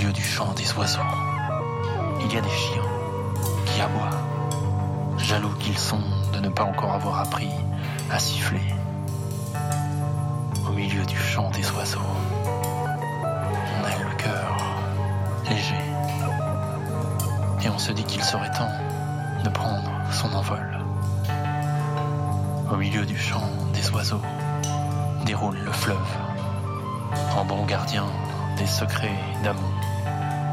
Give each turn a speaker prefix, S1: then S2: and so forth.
S1: milieu du chant des oiseaux, il y a des chiens qui aboient, jaloux qu'ils sont de ne pas encore avoir appris à siffler. Au milieu du chant des oiseaux, on a le cœur léger, et on se dit qu'il serait temps de prendre son envol. Au milieu du chant des oiseaux, déroule le fleuve, en bon gardien des secrets d'amour.